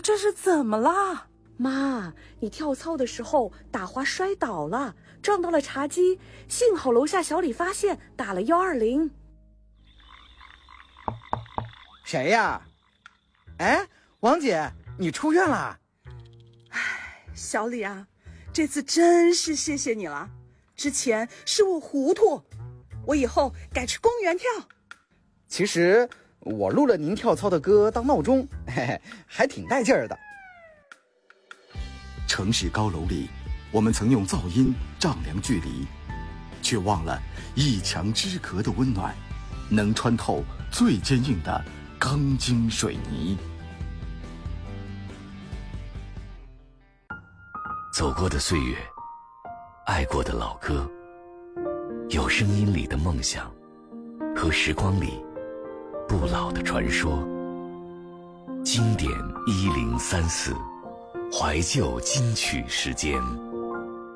这是怎么啦？ 妈，你跳操的时候打滑摔倒了，撞到了茶几，幸好楼下小李发现，打了120。 谁呀？哎，王姐，你出院了？ 小李啊，这次真是谢谢你了。之前是我糊涂，我以后改去公园跳。 其实我录了您跳操的歌当闹钟，嘿嘿，还挺带劲儿的。 城市高楼里，我们曾用噪音丈量距离，却忘了一墙之隔的温暖，能穿透最坚硬的钢筋水泥。 走过的岁月，爱过的老歌，有声音里的梦想，和时光里不老的传说。经典1034，怀旧金曲时间。